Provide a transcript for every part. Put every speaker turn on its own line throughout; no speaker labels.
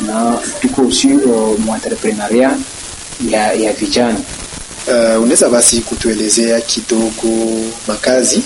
na tuko aussi entrepreneuria ya vijana.
Unaweza basi kutuelezea kidogo makazi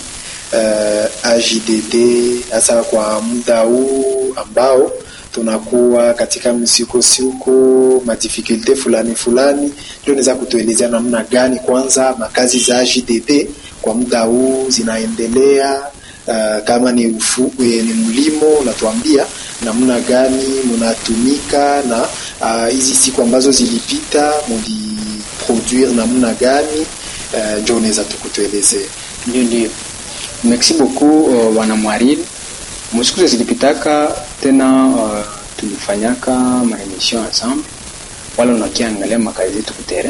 AJDD hasa kwa muda huu ambao tunakuwa katika msuko madifikulte fulani, ndio unaweza kutuelezea namna gani kwanza makazi za AJDD kwa muda huu zinaendelea? Kama ni mlimo unatuambia namna gani mnatumika, na hizi siku ambazo zilipita mliproduire namna gani? Ndio unaweza tukutuelezea.
Ndio. Merci beaucoup wana Mwariri. Msiku zilipitaka tena tulifanyaka maemission ensemble, wala unakiangalia makazi yetu kutere.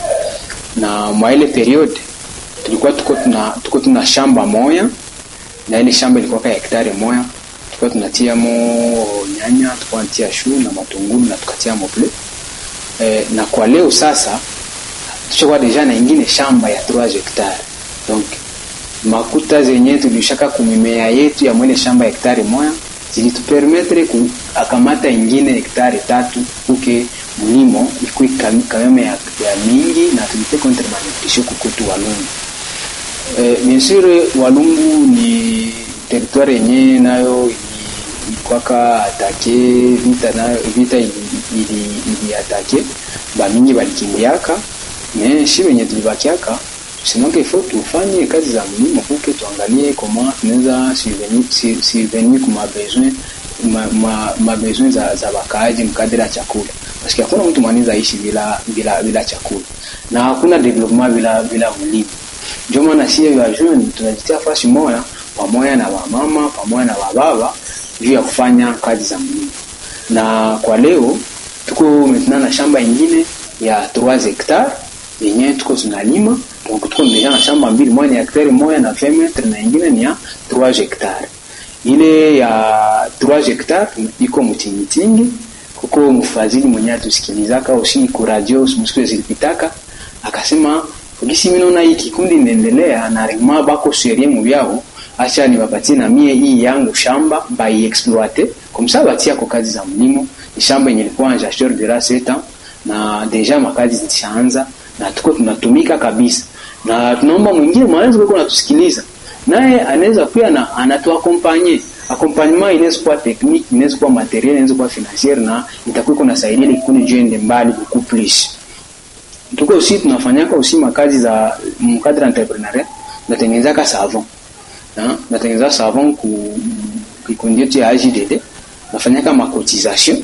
Na mwa ile period tulikuwa tuko tuna shamba moja, na ile shamba ilikuwa kwa hektari moja. Tulikuwa tunatia nyanya, tulikuwa tunatia shu na matungulu na tukatia mople. Na kwa leo sasa tuchukua deja na ingine shamba ya 3 hectares. Donc makuta zenye tulishaka kumimea yetu ya mwele shamba hektari moja zilitupermettre kuakamata ingine hektari 3 uke mlimo ikui kameme ya mingi, na tulite contre malnutrition kukutu Walungu. Bien sûr Walungu ni territoire yenye nayo ilikuwa atake vita ili atake ba mingi balikimbiaka, mais shi wenye tulibakiaka sinon qu'il faut tufanye kazi za mlimo kuke tuangalie comment tunaweza subvenir kwa besoin za wakaaji mkadiri ya chakula, parce que hakuna mtu mwanaweza ishi bila chakula, na hakuna development bila mlimo. Ndio maana sisi wa jeune tunajitia fasi moja pamoja na wamama pamoja na wababa juu ya kufanya kazi za mlimo. Na kwa leo tuko maintenant na shamba ingine ya 3 hectares yenye tuko tunalima. Donc tuko deja na shamba mbili, moja ni hektari moja na 20 metres na ingine ni ya 3 hectares. Ile ya 3 hectares iko mtingi. Kuko mfadhili mwenye atusikilizaka usi ku radio msiku zilipitaka akasema polisi mimi naona hii kikundi inaendelea na rima bako sheria mbyao, acha niwapatie na mie hii yangu shamba by exploiter comme ça batia kwa kazi za mlimo. Shamba yenye ilikuwa en gestion de la 7 ans na deja makazi zishaanza na tuko tunatumika kabisa. Na tunaomba mwingine mwanzo yuko anatusikiliza naye anaweza pia na anatuaccompagner. Accompagnement inaweza kuwa technique, inaweza kuwa materiel, inaweza kuwa financier, na itakuwa kunasaidia ili kikundi jende mbali beaucoup plus. Tuko aussi tunafanyaka aussi makazi za mkadra entrepreneuria, natengenezaka savon. Natengeneza savon ku kikundi yetu ya AJDD. Nafanyaka macotisation,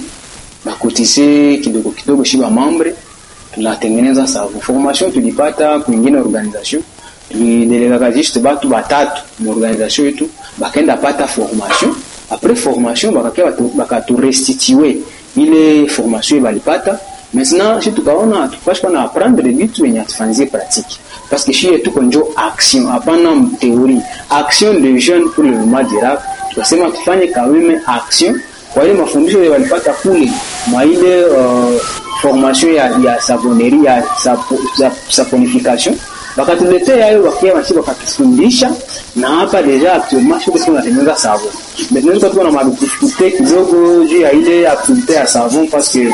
nakotise kidogo shiba membre, tunatengeneza savon. Formation tulipata kwingine organisation, tulidelega juste batu batatu mu organisation yetu bakenda pata formation. Après formation bakatu restituer ile formation balipata. Maintenant si tukaona tupashi na apprendre des vitu yenye tufanzie pratique, parce que chez tout konjo action hapana théorie. Action de jeunes pour le moment durable, tukasema tufanye kaweme action kwa ile mafundisho walipata kule mwa ile formation ya savonnerie ya saponification, bakatuletea hayo wakia masiba wakatufundisha. Na hapa deja actuellement sio tunatengeneza savon, mais tunaweza kuwa na madifikulte kidogo juu ya ile activité ya savon, parce que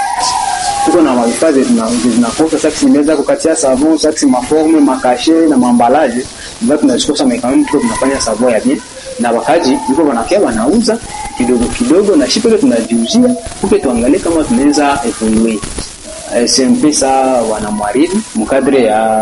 tuko na mavazi tunakosa sasa tunaweza kukatia savon sasa maforme makache na mambalaje, ndio tunachukua mekanism tunafanya savon ya bien, na wakaji yuko wanakia wanauza kidogo na shipe tunajiuzia kupe, tuangalie kama tunaweza evoluer. SMP sa wana Mwariri mkadre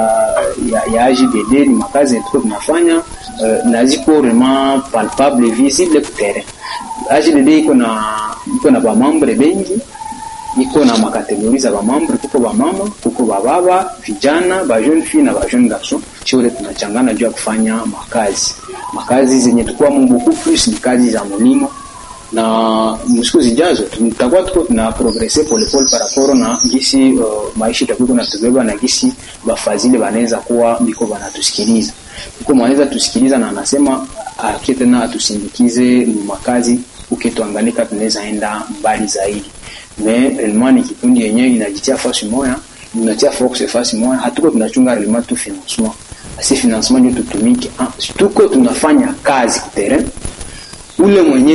ya AJDD ni makazi tuko tunafanya na ziko vraiment palpable visible ku terrain. AJDD iko na ba membre bengi, iko na makategori za ba membre, kuko ba mama, kuko ba baba, vijana, ba jeune fille na ba jeune garçon. Chote tunachangana juu ya kufanya makazi zenye tukua beaucoup plus ni kazi za mlimo. Na msiku zijazo tutakuwa tuko tuna progresser pole par rapport na gisi maisha itakuwa na tubeba na gisi bafadhili wanaweza kuwa biko banatusikiliza. Biko wanaweza tusikiliza na anasema akete na tusindikize makazi ukituangalika tunaweza enda mbali zaidi. Mais vraiment ni kikundi yenyewe inajitia fasi moja, inatia force fasi moja, hatuko tunachunga realement tu financement. Asi financement ndio tutumike. Tuko tunafanya kazi kwa terrain. Ule mwenye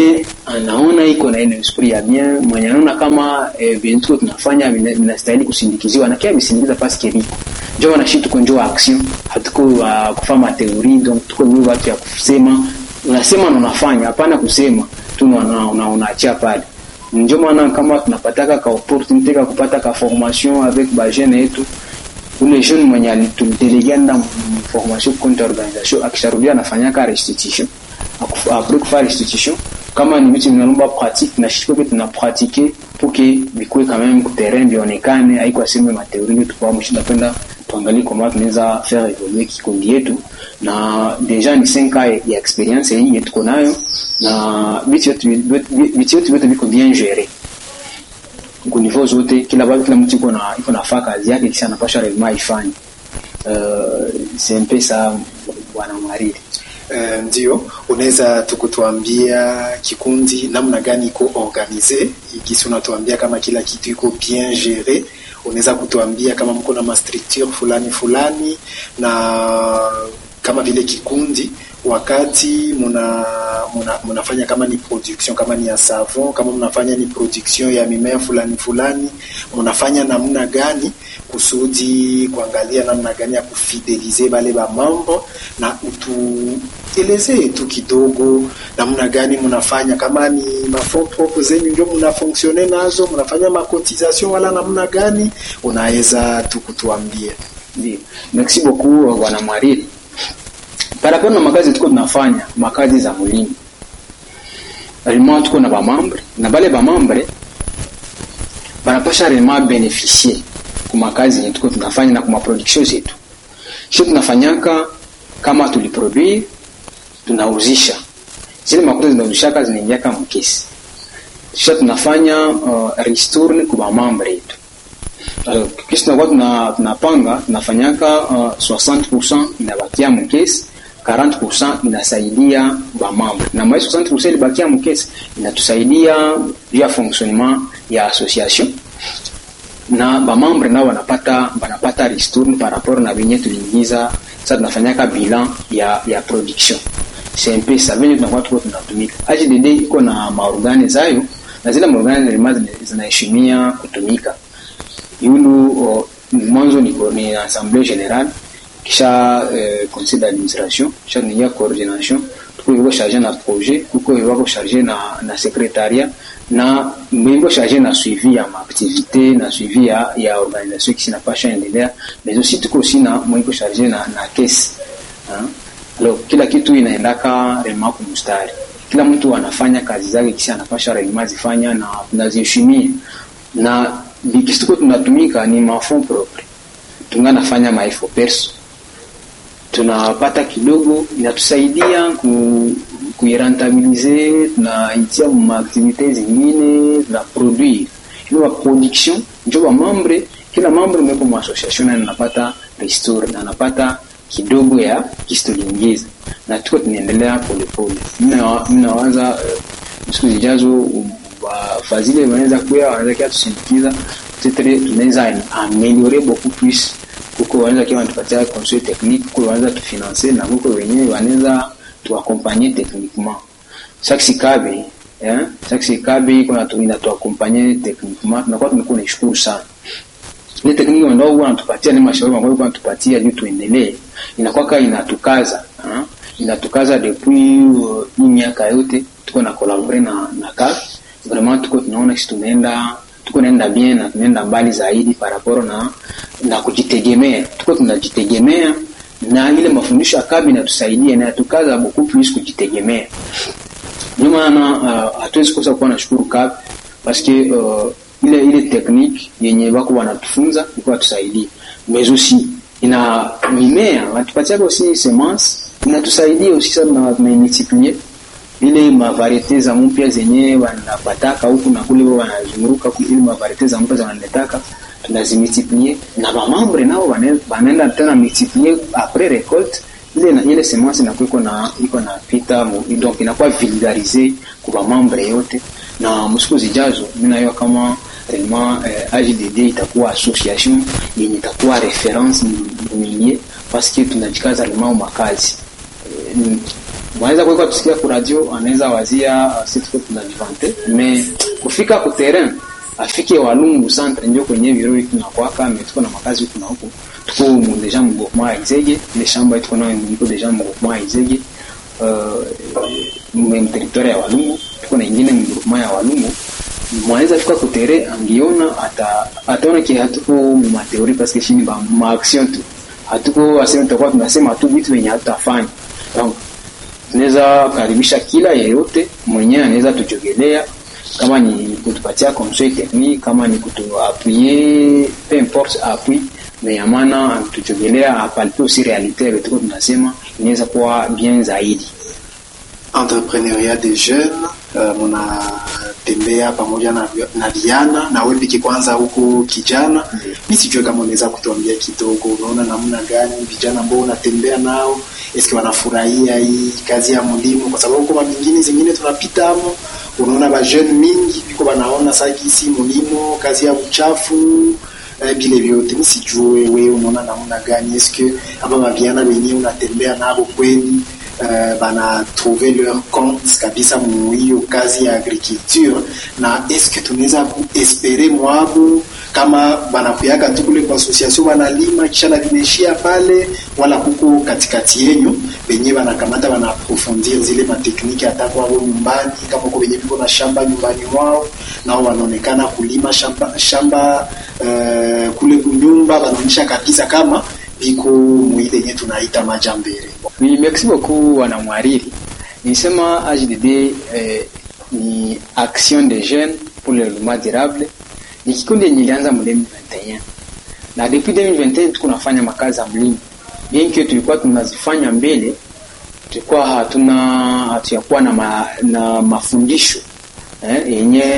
anaona iko na ile esprit ya bien, mwenye anaona kama vitu tunafanya vinastahili kusindikiziwa na kia bisindikiza parce que biko ndio wanashi tuko njoo action, hatuko kufanya theory, donc tuko ni watu ya kusema, unasema na unafanya, hapana kusema tu unaachia pale. Ndio maana kama tunapataka ka opportunity ka kupata ka formation avec ba jeune yetu, ule jeune mwenye alitudelegea na formation contre organisation, akisharudia anafanya ka restitution, après kufanya restitution kama ni vitu vinalomba pratique na shiko kwetu na pratiquer pour que bikwe quand même ku terrain bionekane, haiko aseme ma theorie tu kwa mshinda kwenda tuangalie comment tunaweza faire évoluer kikundi yetu, na déjà ni 5 ans ya experience hii yetu konayo, na vitu biko bien géré kwa niveau zote, kila mtu iko na faka kazi yake kisha anapasha réellement ifanye. C'est un peu ça bwana Marili.
Ndio, unaweza tukutuambia kikundi namna gani iko organize, ikisi unatuambia kama kila kitu iko bien géré, unaweza kutuambia kama mko na structure fulani na kama vile kikundi wakati mnafanya kama ni production, kama ni ya savon, kama mnafanya ni production ya mimea fulani, mnafanya namna gani kusudi kuangalia namna gani ya kufidelize bale ba mambo, na utueleze tu kidogo namna gani mnafanya, kama ni mafond propres zenu ndio mnafonctionne nazo, mnafanya macotisation wala namna gani, unaweza tukutuambia.
Ndio, merci beaucoup bwana Marili. Paraporo na makazi tuko tunafanya makazi za mulini, alima tuko na ba membre, na bale ba membre banapasha rema beneficier kwa makazi yetu tuko tunafanya na kwa production zetu. Sisi tunafanyaka kama tuliproduire tunauzisha, zile makuta zinauzishaka zinaingia kama mkesi. Sisi tunafanya restourne kwa membre yetu. Kisi tunapanga tunafanyaka 60% inabakia mkesi, 40% inasaidia ba membre, na mais 60% ilibakia mkesi inatusaidia via fonctionnement ya association, na ba membre nao wanapata ristourne par rapport na venye tuliingiza. Sasa tunafanyaka bilan ya production. C'est un peu ça venye tunakuwa tunatumika. AJDD iko na maorgane zayo, na zile maorgane zinaheshimia kutumika. Yulu mwanzo ni assemblée générale, kisha conseil d'administration, kisha ni ya coordination, tuko yuko chargé na projet, tuko yuko chargé na secrétariat, na yuko chargé na suivi ya activité, na suivi ya organisation qui n'a pas endelea, mais aussi tuko aussi na yuko chargé na caisse. Alors kila kitu inaendaka rema kwa mstari, kila mtu anafanya kazi zake kisha anapasha rema zifanya na tunaziheshimia, na bikisituko tunatumika ni mafond propre, tunganafanya maifo perso, tunapata kidogo, inatusaidia kuirentabiliser, tunaitia maaktivite zingine, na produire ilo production. Njoba membre, kila membre mweko mwasociation na anapata restore, na anapata kidogo ya kistolingiza, na tuko tunaendelea polepole. Mnawaza siku zijazo wafadhili wanaweza kuya, wanaweza kia tusindikiza, tunaweza améliorer beaucoup plus, kuko wanaweza kia wanatupatia conseil technique, kuko wanaweza tufinancer, na kuko wenyewe wanaweza tuaccompagner techniquement. Chaque kabe kuna tuaccompagner techniquement, tunakuwa tumekuwa na shukuru sana. Ile technique ndio wanatupatia, ni mashauri ambayo wanatupatia ili tuendelee, inakuwa inatukaza depuis miaka yote tuko na collaborer na CAF. Vraiment tuko tunaona sisi tunaenda bien, na tunaenda mbali zaidi par rapport na kujitegemea. Tuko tunajitegemea, na ile mafundisho ya CAF inatusaidia na tukaza beaucoup plus kujitegemea. Ndio maana hatuwezi kosa kuwa na shukuru CAF, parce que ile technique yenye wako wanatufunza iko tusaidia. Mais aussi ina mimea watupatia aussi semence, inatusaidia aussi sana na multiplier ile mavarieté za mpya zenye wanapataka huku na kule, wanazunguruka ile mavarieté za mpya wanataka tunazimultiplier, na ba membre nao wanaenda tena multiplier après récolte ile semence na iko na pita, donc inakuwa vulgarisé kwa ba membre yote. Na msiku zijazo mimi nayo kama tellement AJDD itakuwa association yenye itakuwa référence milieu, parce que tunajikaza limao makazi. Mwanaweza kwa tusikia kwa radio, anaweza wazia sisi tuko tunajivante, mais kufika ku terrain afike Walungu centre ndio kwenye viroi tunakwaka, tuko na makazi huko na huko. Tuko deja mgoma Izege, les chambres tuko na niko deja mgoma Izege, mu territoire ya Walungu, tuko na ingine mgoma ya Walungu. Mwanaweza fika ku terrain angiona ataona ki hatuko mu theorie parce que chini ba ma action tu. Hatuko asema tutakuwa tunasema tu vitu venye hatutafanya. Donc tunaweza karibisha kila yeyote mwenyewe anaweza tujogelea, kama ni kutupatia conseil technique, kama ni kutuappuyer, peu importe appui, mais amana tujogelea apalpe aussi réalité ile tuko tunasema inaweza kuwa bien zaidi.
Entrepreneuriat des jeunes, mnatembea pamoja na Diana na wewe piki kwanza huko kijana. Mimi sijui kama unaweza kutuambia kidogo, unaona namna gani vijana ambao unatembea nao, eske wanafurahia hii kazi ya mlimo? Kwa sababu kwa mingine zingine tunapita hapo, unaona ba jeune mingi biko wanaona sasa si mlimo, kazi ya uchafu vile vyote. Mimi sijui wewe unaona namna gani, eske aba vijana wenyewe unatembea nao kweli bana trouver leur compte kabisa mu hiyo kazi ya agriculture, na eske tunaweza kuespere mwabo kama bana kuyaka tu kule kwa association banalima kisha na vimeshia pale, wala kuko katikati yenu benye banakamata bana approfondir zile matekniki hata kwa wao nyumbani, kama uko benye biko na shamba nyumbani mwao nao wanaonekana kulima shamba kule kunyumba, banaonyesha kabisa kama biko muide yetu tunaita majambere.
Oui, merci beaucoup wana mwariri. Nisema AJDD ni action des jeunes pour le développement durable. Ni kikundi yenye ilianza mu 2021. Na depuis 2021 tuko nafanya makazi ya mlimo. Bien que tulikuwa tunazifanya mbele, tulikuwa hatuyakuwa na mafundisho yenye